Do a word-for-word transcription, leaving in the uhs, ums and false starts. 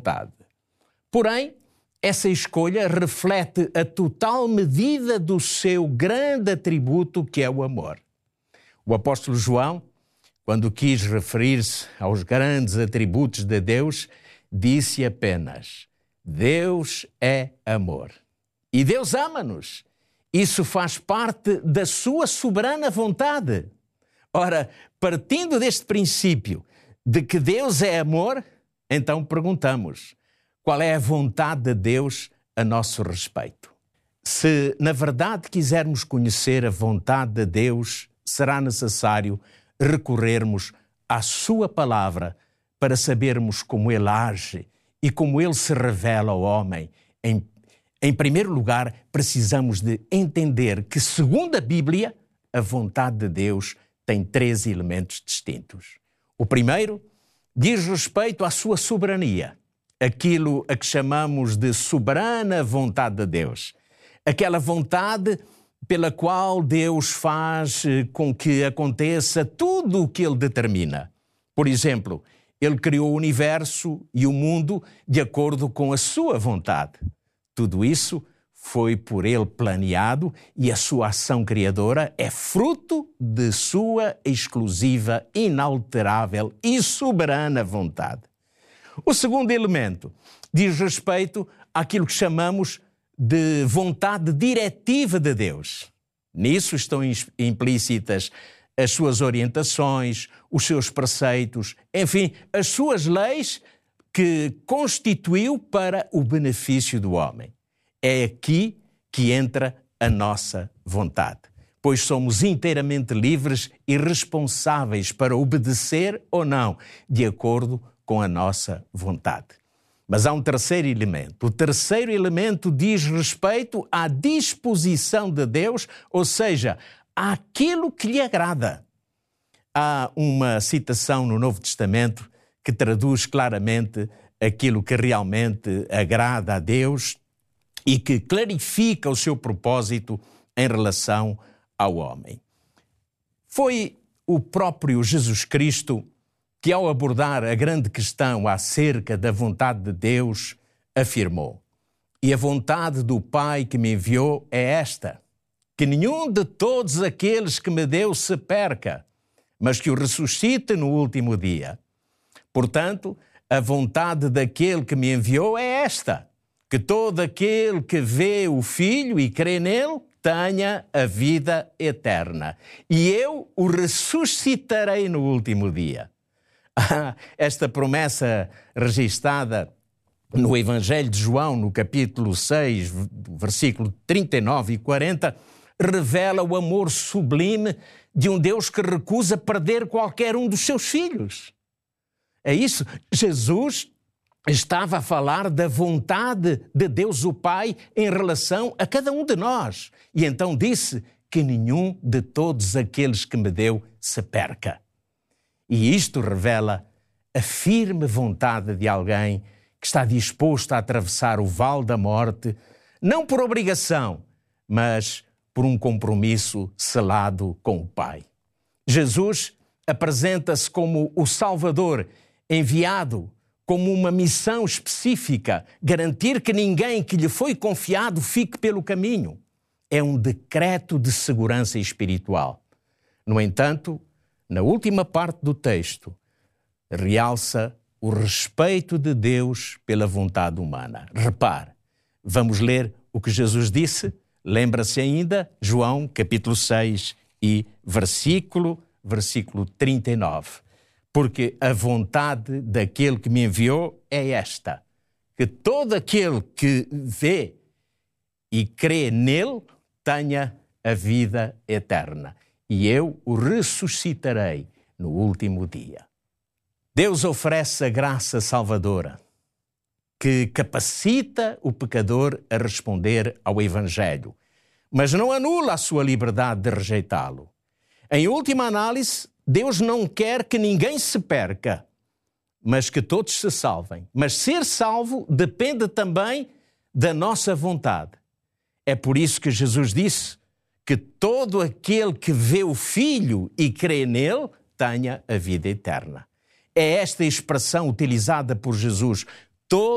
vontade. Porém, essa escolha reflete a total medida do seu grande atributo, que é o amor. O apóstolo João, quando quis referir-se aos grandes atributos de Deus, disse apenas: Deus é amor. E Deus ama-nos. Isso faz parte da sua soberana vontade. Ora, partindo deste princípio de que Deus é amor, então perguntamos: qual é a vontade de Deus a nosso respeito? Se, na verdade, quisermos conhecer a vontade de Deus, será necessário recorrermos à sua palavra para sabermos como Ele age e como Ele se revela ao homem. Em, em primeiro lugar, precisamos de entender que, segundo a Bíblia, a vontade de Deus tem três elementos distintos. O primeiro diz respeito à sua soberania, aquilo a que chamamos de soberana vontade de Deus. Aquela vontade pela qual Deus faz com que aconteça tudo o que Ele determina. Por exemplo, Ele criou o universo e o mundo de acordo com a sua vontade. Tudo isso foi por Ele planeado e a sua ação criadora é fruto de sua exclusiva, inalterável e soberana vontade. O segundo elemento diz respeito àquilo que chamamos de vontade diretiva de Deus. Nisso estão implícitas as suas orientações, os seus preceitos, enfim, as suas leis que constituiu para o benefício do homem. É aqui que entra a nossa vontade, pois somos inteiramente livres e responsáveis para obedecer ou não, de acordo com a nossa vontade. Mas há um terceiro elemento. O terceiro elemento diz respeito à disposição de Deus, ou seja, àquilo que lhe agrada. Há uma citação no Novo Testamento que traduz claramente aquilo que realmente agrada a Deus e que clarifica o seu propósito em relação ao homem. Foi o próprio Jesus Cristo que, ao abordar a grande questão acerca da vontade de Deus, afirmou: e a vontade do Pai que me enviou é esta, que nenhum de todos aqueles que me deu se perca, mas que o ressuscite no último dia. Portanto, a vontade daquele que me enviou é esta, que todo aquele que vê o Filho e crê nele tenha a vida eterna, e eu o ressuscitarei no último dia. Esta promessa registada no Evangelho de João, no capítulo seis, versículo trinta e nove e quarenta, revela o amor sublime de um Deus que recusa perder qualquer um dos seus filhos. É isso. Jesus estava a falar da vontade de Deus o Pai em relação a cada um de nós. E então disse que nenhum de todos aqueles que me deu se perca. E isto revela a firme vontade de alguém que está disposto a atravessar o vale da morte, não por obrigação, mas por um compromisso selado com o Pai. Jesus apresenta-se como o Salvador, enviado como uma missão específica, garantir que ninguém que lhe foi confiado fique pelo caminho. É um decreto de segurança espiritual. No entanto, na última parte do texto, realça o respeito de Deus pela vontade humana. Repare, vamos ler o que Jesus disse? Lembra-se ainda? João, capítulo seis e versículo, versículo trinta e nove. Porque a vontade daquele que me enviou é esta, que todo aquele que vê e crê nele tenha a vida eterna, e eu o ressuscitarei no último dia. Deus oferece a graça salvadora que capacita o pecador a responder ao Evangelho, mas não anula a sua liberdade de rejeitá-lo. Em última análise, Deus não quer que ninguém se perca, mas que todos se salvem. Mas ser salvo depende também da nossa vontade. É por isso que Jesus disse que todo aquele que vê o Filho e crê nele tenha a vida eterna. É esta expressão utilizada por Jesus. Todo